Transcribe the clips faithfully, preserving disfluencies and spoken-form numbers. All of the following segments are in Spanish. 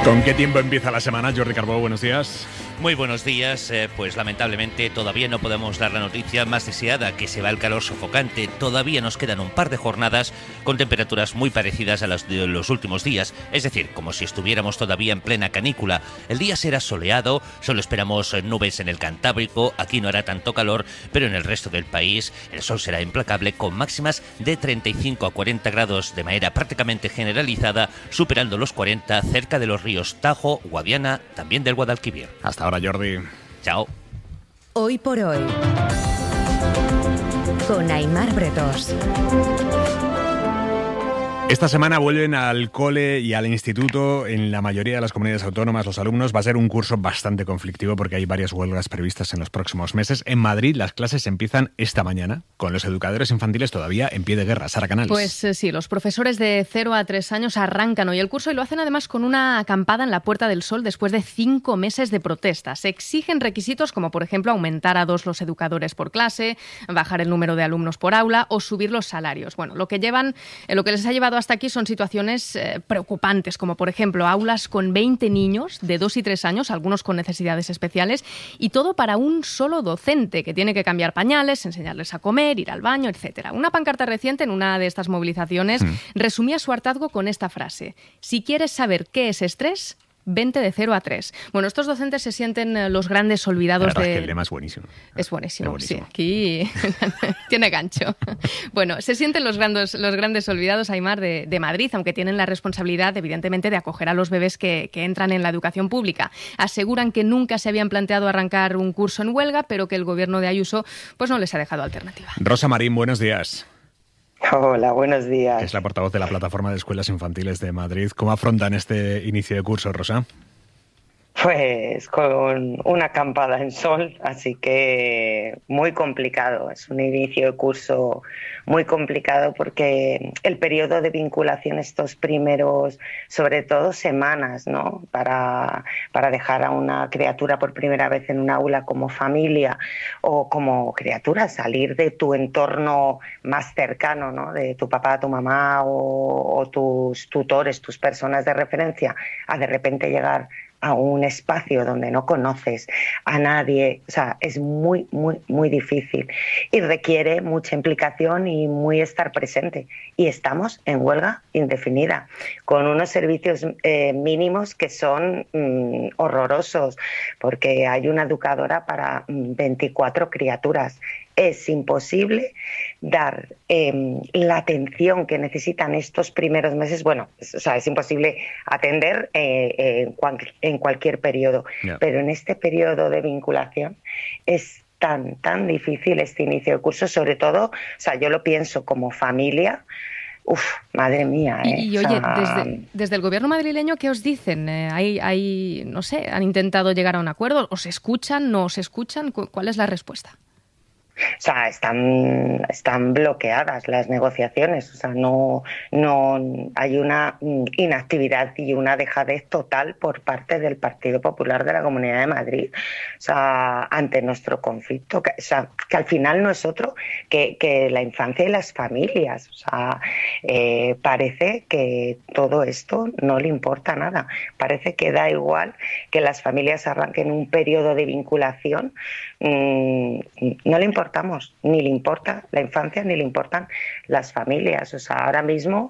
¿Con qué tiempo empieza la semana? Jordi Carbó, buenos días. Muy buenos días, eh, pues lamentablemente todavía no podemos dar la noticia más deseada, que se va el calor sofocante. Todavía nos quedan un par de jornadas con temperaturas muy parecidas a las de los últimos días, es decir, como si estuviéramos todavía en plena canícula. El día será soleado, solo esperamos nubes en el Cantábrico, aquí no hará tanto calor, pero en el resto del país el sol será implacable con máximas de treinta y cinco a cuarenta grados de manera prácticamente generalizada, superando los cuarenta cerca de los ríos Tajo, Guadiana, también del Guadalquivir. Hasta ahora, Jordi. Chao. Hoy por hoy, con Aimar Bretos. Esta semana vuelven al cole y al instituto en la mayoría de las comunidades autónomas los alumnos. Va a ser un curso bastante conflictivo porque hay varias huelgas previstas en los próximos meses. En Madrid las clases empiezan esta mañana, con los educadores infantiles todavía en pie de guerra. Sara Canals. Pues eh, sí, los profesores de cero a tres años arrancan hoy el curso y lo hacen además con una acampada en la Puerta del Sol después de cinco meses de protestas. Se exigen requisitos como, por ejemplo, aumentar a dos los educadores por clase, bajar el número de alumnos por aula o subir los salarios. Bueno, lo que llevan, eh, lo que les ha llevado hasta aquí son situaciones eh, preocupantes, como por ejemplo aulas con veinte niños de dos y tres años, algunos con necesidades especiales, y todo para un solo docente que tiene que cambiar pañales, enseñarles a comer, ir al baño, etcétera. Una pancarta reciente en una de estas movilizaciones mm. resumía su hartazgo con esta frase: si quieres saber qué es estrés, vente de cero a tres. Bueno, estos docentes se sienten los grandes olvidados de... Es que el lema es buenísimo. Es buenísimo, es buenísimo. Sí. Aquí tiene gancho. Bueno, se sienten los grandes, los grandes olvidados, Aimar, de, de Madrid, aunque tienen la responsabilidad, evidentemente, de acoger a los bebés que, que entran en la educación pública. Aseguran que nunca se habían planteado arrancar un curso en huelga, pero que el gobierno de Ayuso pues no les ha dejado alternativa. Rosa Marín, buenos días. Hola, buenos días. Es la portavoz de la Plataforma de Escuelas Infantiles de Madrid. ¿Cómo afrontan este inicio de curso, Rosa? Pues con una acampada en sol, así que muy complicado. Es un inicio de curso muy complicado porque el periodo de vinculación, estos primeros, sobre todo semanas, ¿no? Para, para dejar a una criatura por primera vez en un aula como familia o como criatura, salir de tu entorno más cercano, ¿no? De tu papá, tu mamá o, o tus tutores, tus personas de referencia, a de repente llegar a un espacio donde no conoces a nadie. O sea, es muy, muy, muy difícil y requiere mucha implicación y muy estar presente. Y estamos en huelga indefinida, con unos servicios eh, mínimos que son mm, horrorosos, porque hay una educadora para mm, veinticuatro criaturas. Es imposible dar eh, la atención que necesitan estos primeros meses. Bueno, es, o sea, es imposible atender eh, eh, en, cual, en cualquier periodo, yeah. pero en este periodo de vinculación es tan, tan difícil este inicio de curso, sobre todo, o sea, yo lo pienso como familia. Uf, madre mía. ¿eh? Y, y oye, o sea... desde, desde el gobierno madrileño, ¿qué os dicen? Eh, hay, hay, no sé, ¿han intentado llegar a un acuerdo? ¿Os escuchan? ¿No os escuchan? ¿Cuál es la respuesta? O sea, están, están bloqueadas las negociaciones, o sea, no, no hay una inactividad y una dejadez total por parte del Partido Popular de la Comunidad de Madrid, o sea, ante nuestro conflicto, que, o sea, que al final no es otro que, que la infancia y las familias, o sea, eh, parece que todo esto no le importa nada, parece que da igual que las familias arranquen un periodo de vinculación, mmm, no le importa. Ni le importa la infancia ni le importan las familias. O sea, ahora mismo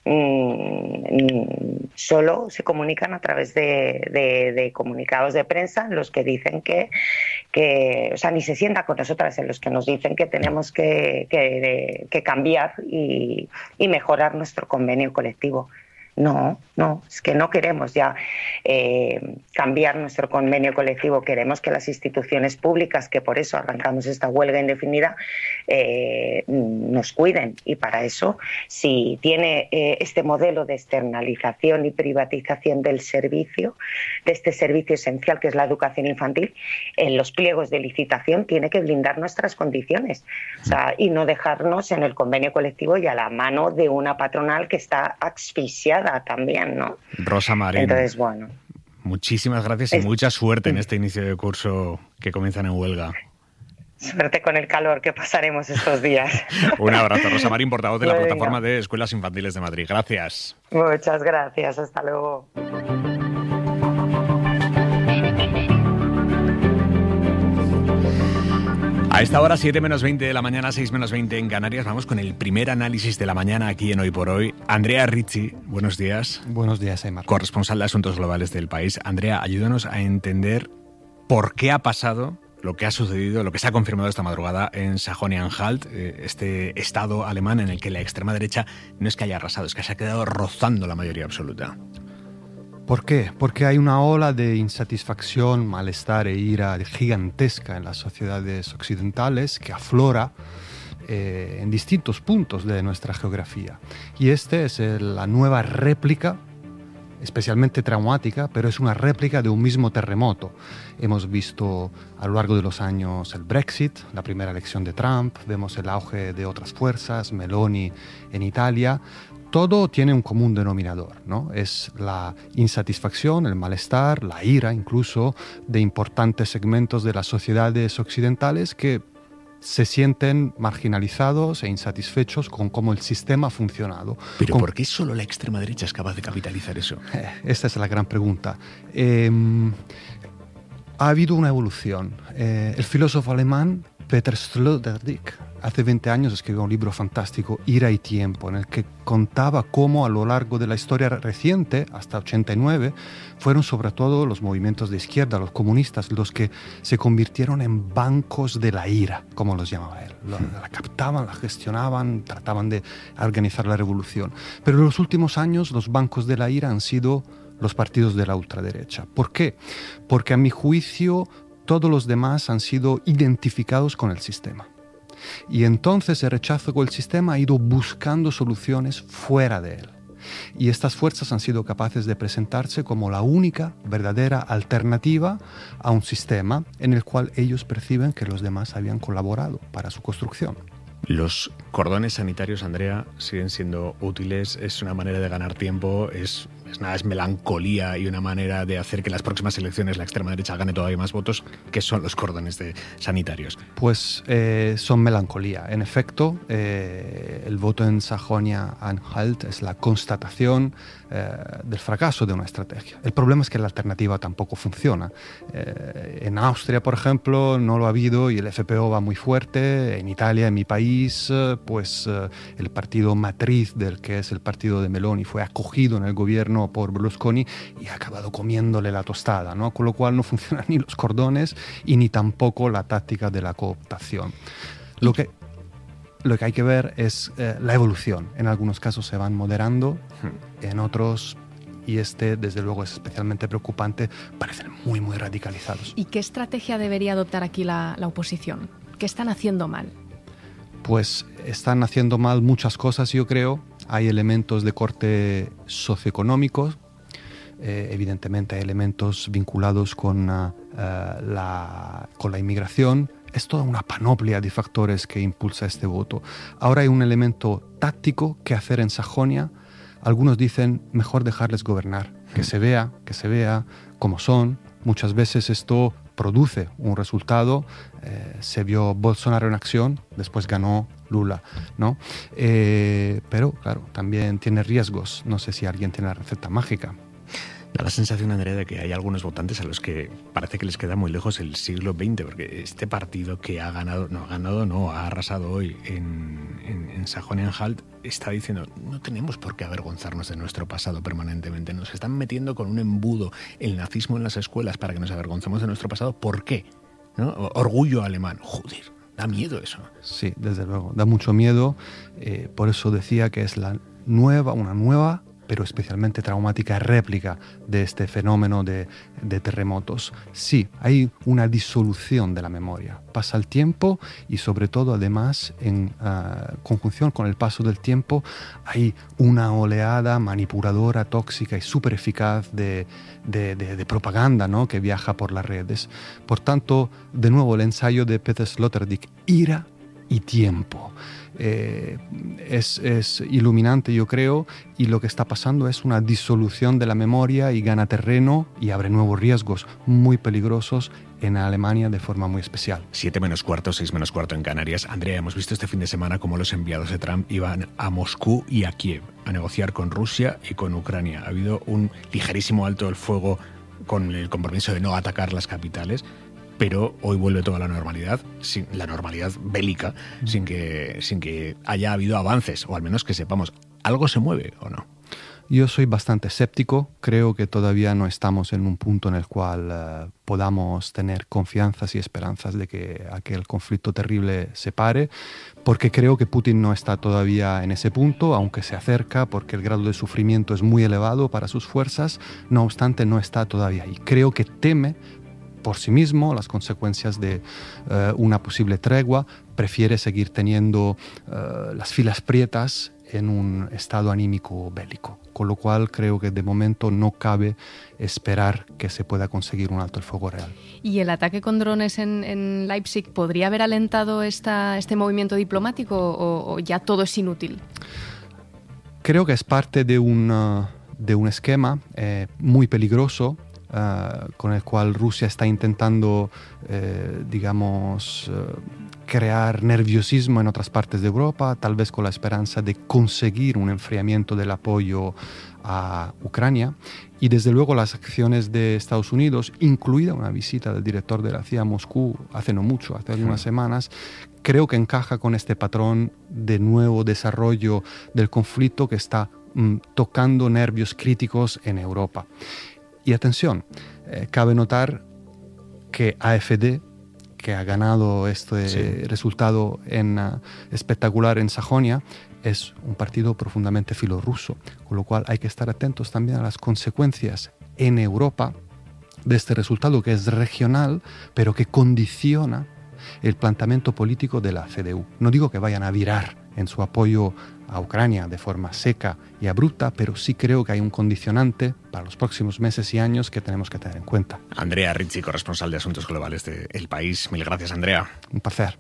mmm, solo se comunican a través de, de, de comunicados de prensa en los que dicen que, que, o sea, ni se sienta con nosotras, en los que nos dicen que tenemos que, que, que cambiar y, y mejorar nuestro convenio colectivo. No, no, es que no queremos ya eh, cambiar nuestro convenio colectivo, queremos que las instituciones públicas, que por eso arrancamos esta huelga indefinida, eh, nos cuiden. Y para eso, si tiene eh, este modelo de externalización y privatización del servicio, de este servicio esencial que es la educación infantil, en los pliegos de licitación tiene que blindar nuestras condiciones, o sea, y no dejarnos en el convenio colectivo y a la mano de una patronal que está asfixiada también, ¿no? Rosa Marín. Entonces, bueno. Muchísimas gracias y es... mucha suerte en este inicio de curso que comienzan en huelga. Suerte con el calor que pasaremos estos días. Un abrazo, Rosa Marín, portavoz de la Venga. Plataforma de Escuelas Infantiles de Madrid. Gracias. Muchas gracias, hasta luego. A esta hora, siete menos veinte de la mañana, seis menos veinte en Canarias, vamos con el primer análisis de la mañana aquí en Hoy por Hoy. Andrea Ricci, buenos días. Buenos días, Aymar. Corresponsal de Asuntos Globales del País. Andrea, ayúdanos a entender por qué ha pasado lo que ha sucedido, lo que se ha confirmado esta madrugada en Sajonia-Anhalt, este estado alemán en el que la extrema derecha no es que haya arrasado, es que se ha quedado rozando la mayoría absoluta. ¿Por qué? Porque hay una ola de insatisfacción, malestar e ira gigantesca en las sociedades occidentales que aflora eh, en distintos puntos de nuestra geografía. Y esta es el, la nueva réplica, especialmente traumática, pero es una réplica de un mismo terremoto. Hemos visto a lo largo de los años el Brexit, la primera elección de Trump, vemos el auge de otras fuerzas, Meloni en Italia. Todo tiene un común denominador, ¿no? Es la insatisfacción, el malestar, la ira incluso de importantes segmentos de las sociedades occidentales que se sienten marginalizados e insatisfechos con cómo el sistema ha funcionado. ¿Pero con... por qué solo la extrema derecha es capaz de capitalizar eso? Eh, esta es la gran pregunta. Eh, ha habido una evolución. Eh, el filósofo alemán Peter Sloterdijk hace veinte años escribió un libro fantástico, Ira y Tiempo, en el que contaba cómo a lo largo de la historia reciente, hasta ochenta y nueve, fueron sobre todo los movimientos de izquierda, los comunistas, los que se convirtieron en bancos de la ira, como los llamaba él. La, la captaban, la gestionaban, trataban de organizar la revolución. Pero en los últimos años los bancos de la ira han sido los partidos de la ultraderecha. ¿Por qué? Porque a mi juicio todos los demás han sido identificados con el sistema. Y entonces el rechazo con el sistema ha ido buscando soluciones fuera de él. Y estas fuerzas han sido capaces de presentarse como la única verdadera alternativa a un sistema en el cual ellos perciben que los demás habían colaborado para su construcción. Los cordones sanitarios, Andrea, siguen siendo útiles, es una manera de ganar tiempo, es, es nada, es melancolía y una manera de hacer que en las próximas elecciones la extrema derecha gane todavía más votos. ¿Qué son los cordones de sanitarios? Pues eh, son melancolía. En efecto, eh, el voto en Sajonia-Anhalt es la constatación eh, del fracaso de una estrategia. El problema es que la alternativa tampoco funciona. Eh, en Austria, por ejemplo, no lo ha habido y el F P O va muy fuerte. En Italia, en mi país, pues eh, el partido matriz del que es el partido de Meloni fue acogido en el gobierno por Berlusconi y ha acabado comiéndole la tostada, ¿no? Con lo cual no funcionan ni los cordones y ni tampoco la táctica de la cooptación. Lo que, lo que hay que ver es eh, la evolución. En algunos casos se van moderando, en otros, y este desde luego es especialmente preocupante, parecen muy muy radicalizados. ¿Y qué estrategia debería adoptar aquí la, la oposición? ¿Qué están haciendo mal? Pues están haciendo mal muchas cosas, yo creo. Hay elementos de corte socioeconómico, eh, evidentemente hay elementos vinculados con, uh, la, con la inmigración. Es toda una panoplia de factores que impulsa este voto. Ahora hay un elemento táctico que hacer en Sajonia. Algunos dicen mejor dejarles gobernar, que se vea, que se vea cómo son. Muchas veces esto produce un resultado. Eh, se vio Bolsonaro en acción, después ganó Lula, ¿no? Eh, pero, claro, también tiene riesgos. No sé si alguien tiene la receta mágica. Da la sensación, Andrea, de que hay algunos votantes a los que parece que les queda muy lejos el siglo veinte, porque este partido que ha ganado, no ha ganado, no, ha arrasado hoy en, en, en Sajonia-Anhalt, está diciendo, no tenemos por qué avergonzarnos de nuestro pasado permanentemente. Nos están metiendo con un embudo el nazismo en las escuelas para que nos avergoncemos de nuestro pasado. ¿Por qué? ¿No? Orgullo alemán. Joder, da miedo eso. Sí, desde luego, da mucho miedo. Eh, por eso decía que es la nueva, una nueva pero especialmente traumática réplica de este fenómeno de, de terremotos. Sí, hay una disolución de la memoria. Pasa el tiempo y sobre todo, además, en uh, conjunción con el paso del tiempo, hay una oleada manipuladora, tóxica y súper eficaz de, de, de, de propaganda, ¿no?, que viaja por las redes. Por tanto, de nuevo, el ensayo de Peter Sloterdijk, ira y tiempo. Eh, es, es iluminante, yo creo, y lo que está pasando es una disolución de la memoria y gana terreno y abre nuevos riesgos muy peligrosos en Alemania de forma muy especial. Siete menos cuarto, seis menos cuarto en Canarias. Andrea, hemos visto este fin de semana cómo los enviados de Trump iban a Moscú y a Kiev a negociar con Rusia y con Ucrania. Ha habido un ligerísimo alto el fuego con el compromiso de no atacar las capitales. pero hoy vuelve toda la normalidad, sin, la normalidad bélica, mm. sin que, sin que haya habido avances, o al menos que sepamos, ¿algo se mueve o no? Yo soy bastante escéptico, creo que todavía no estamos en un punto en el cual uh, podamos tener confianzas y esperanzas de que aquel conflicto terrible se pare, porque creo que Putin no está todavía en ese punto, aunque se acerca, porque el grado de sufrimiento es muy elevado para sus fuerzas, no obstante no está todavía ahí. Creo que teme por sí mismo las consecuencias de uh, una posible tregua, prefiere seguir teniendo uh, las filas prietas en un estado anímico bélico, con lo cual creo que de momento no cabe esperar que se pueda conseguir un alto el fuego real. ¿Y el ataque con drones en, en Leipzig podría haber alentado esta, este movimiento diplomático o, o ya todo es inútil? Creo que es parte de un, uh, de un esquema eh, muy peligroso uh, con el cual Rusia está intentando, eh, digamos, uh, crear nerviosismo en otras partes de Europa, tal vez con la esperanza de conseguir un enfriamiento del apoyo a Ucrania. Y desde luego las acciones de Estados Unidos, incluida una visita del director de la C I A a Moscú hace no mucho, hace algunas semanas, creo que encaja con este patrón de nuevo desarrollo del conflicto que está mm, tocando nervios críticos en Europa. Y atención, eh, cabe notar que A F D, que ha ganado este sí. resultado en, uh, espectacular en Sajonia, es un partido profundamente filorruso, con lo cual hay que estar atentos también a las consecuencias en Europa de este resultado que es regional, pero que condiciona el planteamiento político de la C D U. No digo que vayan a virar en su apoyo a Ucrania de forma seca y abrupta, pero sí creo que hay un condicionante para los próximos meses y años que tenemos que tener en cuenta. Andrea Ricci, corresponsal de Asuntos Globales de El País. Mil gracias, Andrea. Un placer.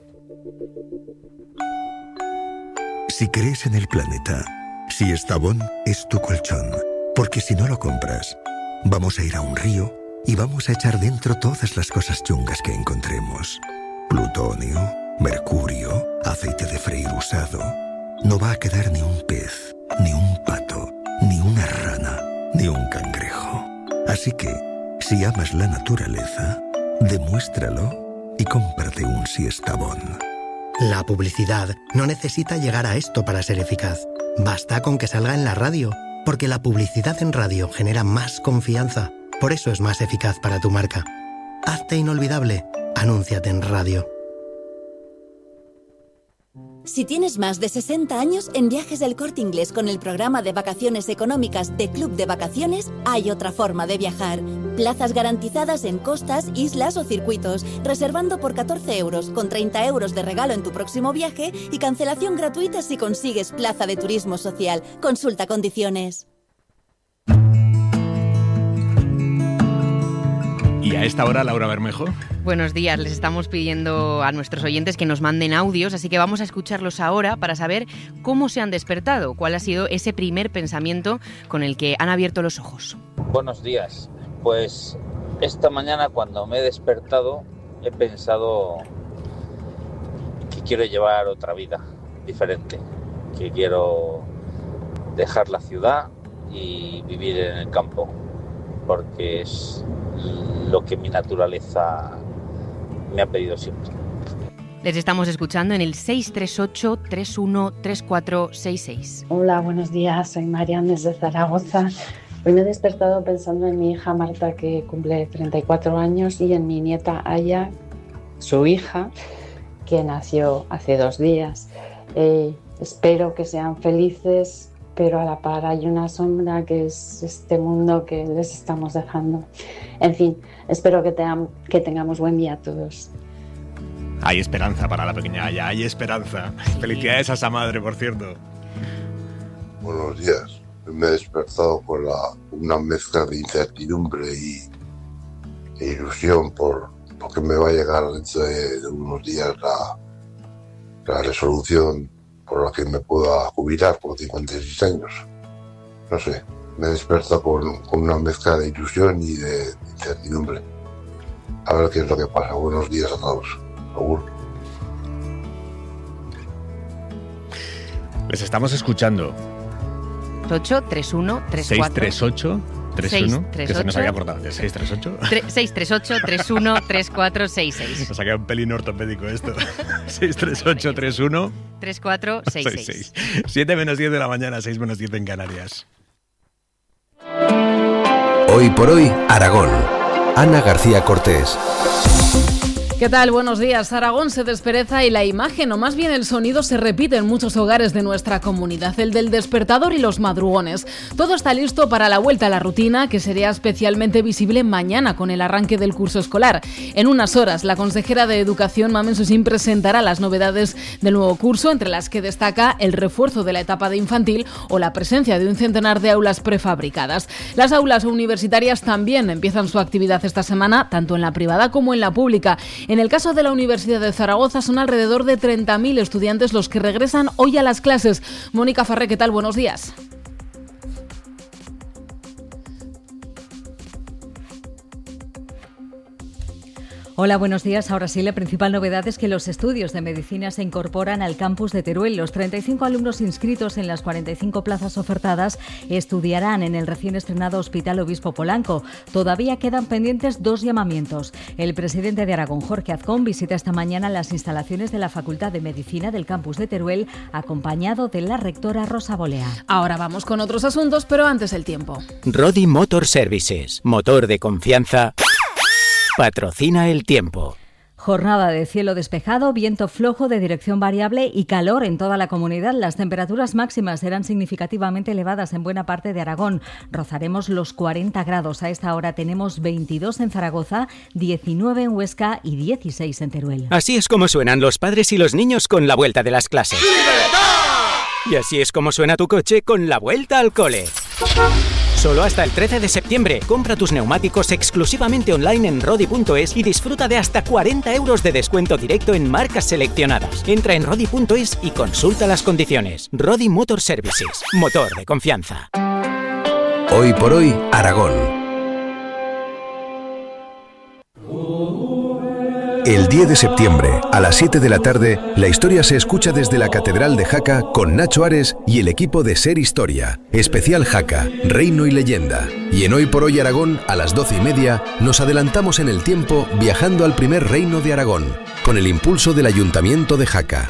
Si crees en el planeta, si Estavón es tu colchón, porque si no lo compras, vamos a ir a un río y vamos a echar dentro todas las cosas chungas que encontremos. Plutonio, mercurio, aceite de freír usado. No va a quedar ni un pez, ni un pato, ni una rana, ni un cangrejo. Así que, si amas la naturaleza, demuéstralo y cómprate un Siestabón. La publicidad no necesita llegar a esto para ser eficaz. Basta con que salga en la radio, porque la publicidad en radio genera más confianza. Por eso es más eficaz para tu marca. Hazte inolvidable. Anúnciate en radio. Si tienes más de sesenta años, en Viajes del Corte Inglés con el programa de vacaciones económicas de Club de Vacaciones, hay otra forma de viajar. Plazas garantizadas en costas, islas o circuitos, reservando por catorce euros, con treinta euros de regalo en tu próximo viaje y cancelación gratuita si consigues plaza de turismo social. Consulta condiciones. Y a esta hora, Laura Bermejo. Buenos días, les estamos pidiendo a nuestros oyentes que nos manden audios, así que vamos a escucharlos ahora para saber cómo se han despertado, cuál ha sido ese primer pensamiento con el que han abierto los ojos. Buenos días, pues esta mañana cuando me he despertado he pensado que quiero llevar otra vida diferente, que quiero dejar la ciudad y vivir en el campo, porque es lo que mi naturaleza me ha pedido siempre. Les estamos escuchando en el seis tres ocho, tres uno tres cuatro seis seis. Hola, buenos días, soy Marian desde Zaragoza. Hoy me he despertado pensando en mi hija Marta, que cumple treinta y cuatro años, y en mi nieta Aya, su hija, que nació hace dos días. Eh, espero que sean felices, pero a la par hay una sombra que es este mundo que les estamos dejando. En fin, espero que, te que tengamos buen día a todos. Hay esperanza para la pequeña Aya, hay esperanza. Felicidades a esa madre, por cierto. Buenos días. Me he despertado con la, una mezcla de incertidumbre y e ilusión por porque me va a llegar dentro de, de unos días la, la resolución por la que me pueda jubilar por cincuenta y seis años. No sé, me he despertado con, con una mezcla de ilusión y de, de incertidumbre. A ver qué es lo que pasa. Buenos días a todos. Agur. Les estamos escuchando. ocho tres uno tres cuatro seis tres ocho, tres uno, que se nos había cortado. seis tres ocho. seis tres ocho, tres uno, tres cuatro seis seis. Nos ha quedado un pelín ortopédico esto. seis tres ocho, tres uno, tres cuatro seis seis. siete menos diez de la mañana, seis menos diez en Canarias. Hoy por hoy, Aragón. Ana García Cortés. ¿Qué tal? Buenos días. Aragón se despereza y la imagen, o más bien el sonido, se repite en muchos hogares de nuestra comunidad, el del despertador y los madrugones. Todo está listo para la vuelta a la rutina, que sería especialmente visible mañana con el arranque del curso escolar. En unas horas, la consejera de Educación, Mamen Susín, presentará las novedades del nuevo curso, entre las que destaca el refuerzo de la etapa de infantil o la presencia de un centenar de aulas prefabricadas. Las aulas universitarias también empiezan su actividad esta semana, tanto en la privada como en la pública. En el caso de la Universidad de Zaragoza, son alrededor de treinta mil estudiantes los que regresan hoy a las clases. Mónica Farré, ¿qué tal? Buenos días. Hola, buenos días. Ahora sí, la principal novedad es que los estudios de medicina se incorporan al campus de Teruel. Los treinta y cinco alumnos inscritos en las cuarenta y cinco plazas ofertadas estudiarán en el recién estrenado Hospital Obispo Polanco. Todavía quedan pendientes dos llamamientos. El presidente de Aragón, Jorge Azcón, visita esta mañana las instalaciones de la Facultad de Medicina del campus de Teruel, acompañado de la rectora Rosa Bolea. Ahora vamos con otros asuntos, pero antes el tiempo. Rodi Motor Services, motor de confianza, patrocina el tiempo. Jornada de cielo despejado, viento flojo de dirección variable y calor en toda la comunidad. Las temperaturas máximas serán significativamente elevadas en buena parte de Aragón. Rozaremos los cuarenta grados. A esta hora tenemos veintidós en Zaragoza, diecinueve en Huesca y dieciséis en Teruel. Así es como suenan los padres y los niños con la vuelta de las clases. ¡Libertad! Y así es como suena tu coche con la vuelta al cole. Solo hasta el trece de septiembre. Compra tus neumáticos exclusivamente online en rodi punto es y disfruta de hasta cuarenta euros de descuento directo en marcas seleccionadas. Entra en rodi punto es y consulta las condiciones. Rodi Motor Services, motor de confianza. Hoy por hoy, Aragón. El diez de septiembre, a las siete de la tarde, la historia se escucha desde la Catedral de Jaca con Nacho Ares y el equipo de Ser Historia. Especial Jaca, Reino y Leyenda. Y en Hoy por Hoy Aragón, a las doce y media, nos adelantamos en el tiempo viajando al primer reino de Aragón, con el impulso del Ayuntamiento de Jaca.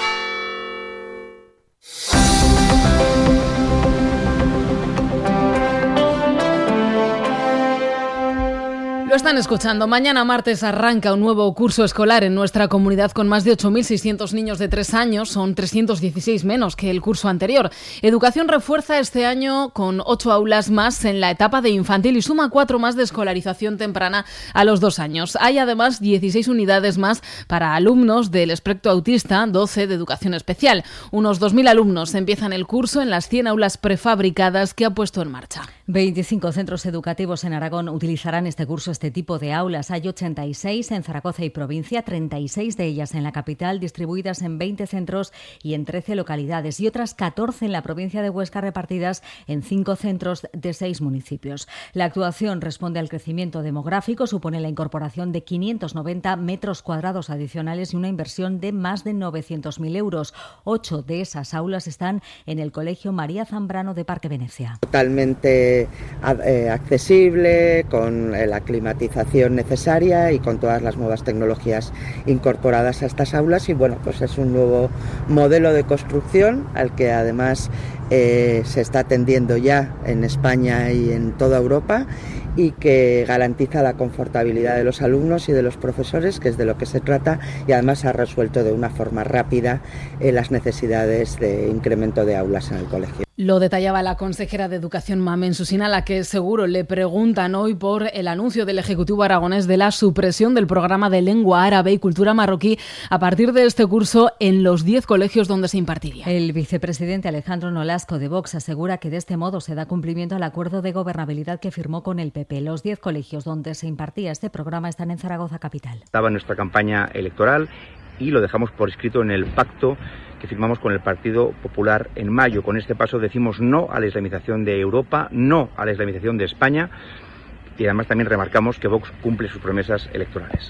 Lo están escuchando. Mañana martes arranca un nuevo curso escolar en nuestra comunidad con más de ocho mil seiscientos niños de tres años. Son trescientos dieciséis menos que el curso anterior. Educación refuerza este año con ocho aulas más en la etapa de infantil y suma cuatro más de escolarización temprana a los dos años. Hay además dieciséis unidades más para alumnos del espectro autista, doce de educación especial. Unos dos mil alumnos empiezan el curso en las cien aulas prefabricadas que ha puesto en marcha. veinticinco centros educativos en Aragón utilizarán este curso este tipo de aulas. Hay ochenta y seis en Zaragoza y provincia, treinta y seis de ellas en la capital, distribuidas en veinte centros y en trece localidades, y otras catorce en la provincia de Huesca, repartidas en cinco centros de seis municipios. La actuación responde al crecimiento demográfico, supone la incorporación de quinientos noventa metros cuadrados adicionales y una inversión de más de novecientos mil euros. Ocho de esas aulas están en el Colegio María Zambrano de Parque Venecia. Totalmente eh, accesible, con la climatización necesaria y con todas las nuevas tecnologías incorporadas a estas aulas, y bueno, pues es un nuevo modelo de construcción al que además eh, se está atendiendo ya en España y en toda Europa, y que garantiza la confortabilidad de los alumnos y de los profesores, que es de lo que se trata, y además ha resuelto de una forma rápida eh, las necesidades de incremento de aulas en el colegio. Lo detallaba la consejera de Educación, Mamen Susín, a la que seguro le preguntan hoy por el anuncio del Ejecutivo aragonés de la supresión del programa de lengua árabe y cultura marroquí a partir de este curso en los diez colegios donde se impartiría. El vicepresidente Alejandro Nolasco de Vox asegura que de este modo se da cumplimiento al acuerdo de gobernabilidad que firmó con el P P. Los diez colegios donde se impartía este programa están en Zaragoza capital. Estaba en nuestra campaña electoral y lo dejamos por escrito en el pacto que firmamos con el Partido Popular en mayo. Con este paso decimos no a la islamización de Europa, no a la islamización de España, y además también remarcamos que Vox cumple sus promesas electorales.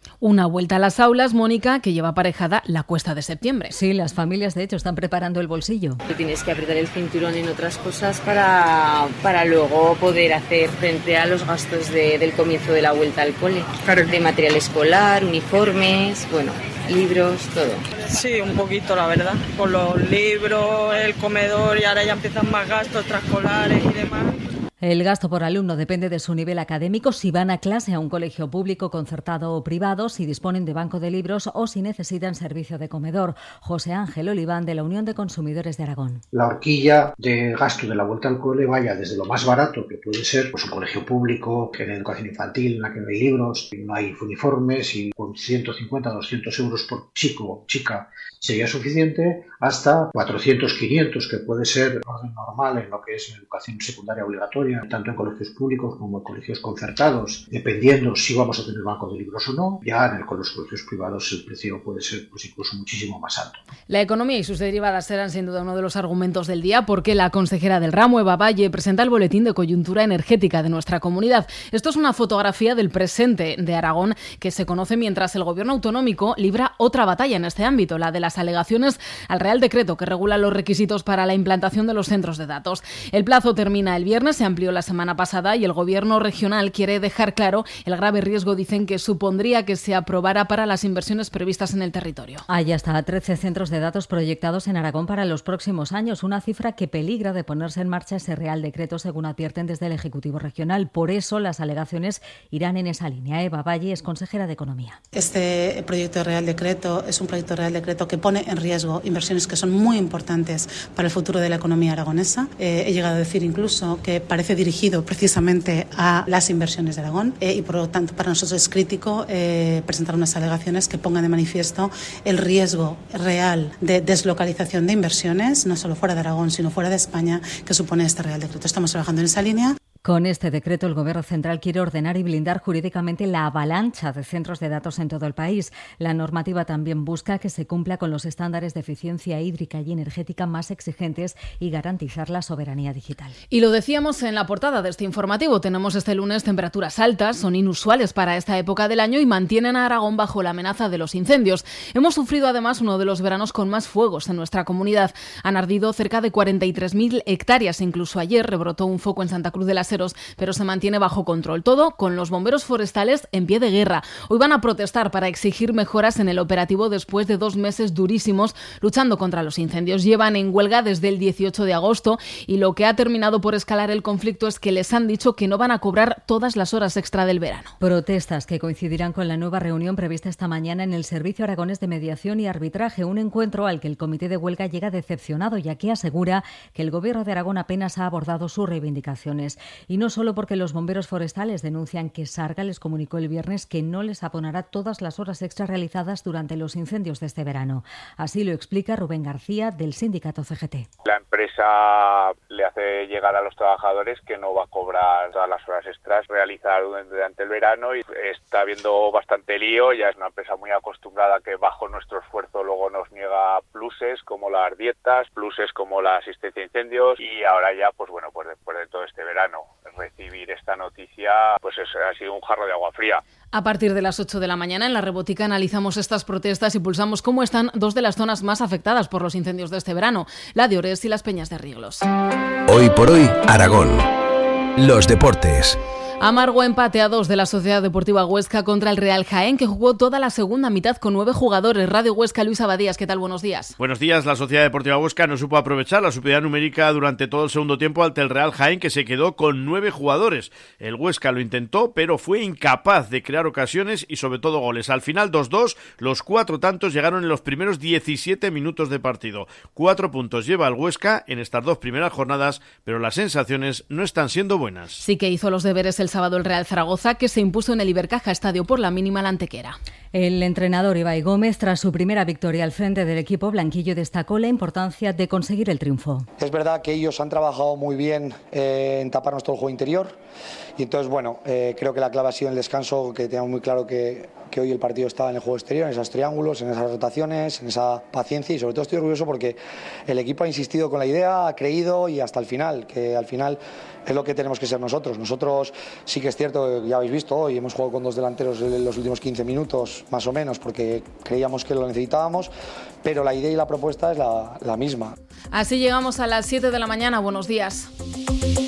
Una vuelta a las aulas, Mónica, que lleva aparejada la cuesta de septiembre. Sí, las familias de hecho están preparando el bolsillo. Tú tienes que apretar el cinturón en otras cosas para, para luego poder hacer frente a los gastos de, del comienzo de la vuelta al cole. Claro. De material escolar, uniformes, bueno, libros, todo. Sí, un poquito, la verdad. Con los libros, el comedor y ahora ya empiezan más gastos extraescolares y demás. El gasto por alumno depende de su nivel académico, si van a clase a un colegio público, concertado o privado, si disponen de banco de libros o si necesitan servicio de comedor. José Ángel Oliván, de la Unión de Consumidores de Aragón. La horquilla de gasto de la vuelta al cole vaya desde lo más barato, que puede ser pues, un colegio público, que en educación infantil, en la que no hay libros, no hay uniformes y con ciento cincuenta a doscientos euros por chico o chica sería suficiente, hasta cuatrocientos, quinientos, que puede ser orden normal en lo que es educación secundaria obligatoria, tanto en colegios públicos como en colegios concertados, dependiendo si vamos a tener banco de libros o no. Ya en el, con los colegios privados el precio puede ser pues, incluso muchísimo más alto. La economía y sus derivadas serán sin duda uno de los argumentos del día, porque la consejera del ramo, Eva Valle, presenta el boletín de coyuntura energética de nuestra comunidad. Esto es una fotografía del presente de Aragón que se conoce mientras el gobierno autonómico libra otra batalla en este ámbito, la de las alegaciones al Real Decreto que regula los requisitos para la implantación de los centros de datos. El plazo termina el viernes, se amplió la semana pasada y el gobierno regional quiere dejar claro el grave riesgo, dicen, que supondría que se aprobara para las inversiones previstas en el territorio. Hay hasta trece centros de datos proyectados en Aragón para los próximos años, una cifra que peligra de ponerse en marcha ese Real Decreto, según advierten desde el Ejecutivo Regional. Por eso las alegaciones irán en esa línea. Eva Valle es consejera de Economía. Este proyecto de Real Decreto es un proyecto de Real Decreto que pone en riesgo inversiones que son muy importantes para el futuro de la economía aragonesa. Eh, he llegado a decir incluso que parece dirigido precisamente a las inversiones de Aragón eh, y por lo tanto para nosotros es crítico eh, presentar unas alegaciones que pongan de manifiesto el riesgo real de deslocalización de inversiones, no solo fuera de Aragón sino fuera de España, que supone este Real Decreto. Estamos trabajando en esa línea. Con este decreto, el Gobierno central quiere ordenar y blindar jurídicamente la avalancha de centros de datos en todo el país. La normativa también busca que se cumpla con los estándares de eficiencia hídrica y energética más exigentes y garantizar la soberanía digital. Y lo decíamos en la portada de este informativo, tenemos este lunes temperaturas altas, son inusuales para esta época del año y mantienen a Aragón bajo la amenaza de los incendios. Hemos sufrido además uno de los veranos con más fuegos en nuestra comunidad. Han ardido cerca de cuarenta y tres mil hectáreas, incluso ayer rebrotó un foco en Santa Cruz de la Sierra, pero se mantiene bajo control. Todo con los bomberos forestales en pie de guerra. Hoy van a protestar para exigir mejoras en el operativo después de dos meses durísimos luchando contra los incendios. Llevan en huelga desde el dieciocho de agosto y lo que ha terminado por escalar el conflicto es que les han dicho que no van a cobrar todas las horas extra del verano. Protestas que coincidirán con la nueva reunión prevista esta mañana en el Servicio Aragonés de Mediación y Arbitraje, un encuentro al que el comité de huelga llega decepcionado, ya que asegura que el Gobierno de Aragón apenas ha abordado sus reivindicaciones. Y no solo porque los bomberos forestales denuncian que Sarga les comunicó el viernes que no les abonará todas las horas extra realizadas durante los incendios de este verano. Así lo explica Rubén García, del sindicato C G T. La empresa le hace llegar a los trabajadores que no va a cobrar todas las horas extras realizadas durante el verano y está habiendo bastante lío. Ya es una empresa muy acostumbrada que bajo nuestro esfuerzo luego nos niega pluses como las dietas, pluses como la asistencia a incendios y ahora ya, pues bueno, pues después de todo este verano recibir esta noticia pues es, ha sido un jarro de agua fría. A partir de las ocho de la mañana en La Rebotica analizamos estas protestas y pulsamos cómo están dos de las zonas más afectadas por los incendios de este verano, la de Ores y las Peñas de Rieglos. Hoy por hoy, Aragón. Los deportes. Amargo empate a dos de la Sociedad Deportiva Huesca contra el Real Jaén, que jugó toda la segunda mitad con nueve jugadores. Radio Huesca, Luis Abadías, ¿qué tal? Buenos días. Buenos días. La Sociedad Deportiva Huesca no supo aprovechar la superioridad numérica durante todo el segundo tiempo ante el Real Jaén, que se quedó con nueve jugadores. El Huesca lo intentó, pero fue incapaz de crear ocasiones y sobre todo goles. Al final dos dos, los cuatro tantos llegaron en los primeros diecisiete minutos de partido. Cuatro puntos lleva el Huesca en estas dos primeras jornadas, pero las sensaciones no están siendo buenas. Sí que hizo los deberes el sábado el Real Zaragoza, que se impuso en el Ibercaja Estadio por la mínima la Antequera. El entrenador Ibai Gómez, tras su primera victoria al frente del equipo blanquillo, destacó la importancia de conseguir el triunfo. Es verdad que ellos han trabajado muy bien eh, en taparnos todo el juego interior y entonces, bueno, eh, creo que la clave ha sido el descanso, que teníamos muy claro que, que hoy el partido estaba en el juego exterior, en esos triángulos, en esas rotaciones, en esa paciencia y sobre todo estoy orgulloso porque el equipo ha insistido con la idea, ha creído y hasta el final, que al final es lo que tenemos que ser nosotros. Nosotros Sí que es cierto, ya habéis visto, hoy hemos jugado con dos delanteros en los últimos quince minutos, más o menos, porque creíamos que lo necesitábamos, pero la idea y la propuesta es la, la misma. Así llegamos a las siete de la mañana. Buenos días.